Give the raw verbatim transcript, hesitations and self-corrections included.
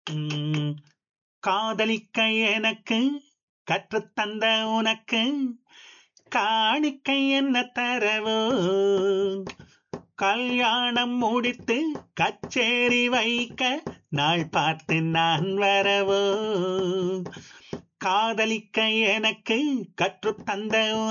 ம், காதலிக்க எனக்கு கற்றுத்தந்த உனக்கு காணிக்கை என்ன தரவோ, கல்யாணம் முடித்து கச்சேரி வைக்க நாள் பார்த்து நான் வரவோ. காதலிக்க எனக்கு கற்றுத்தந்த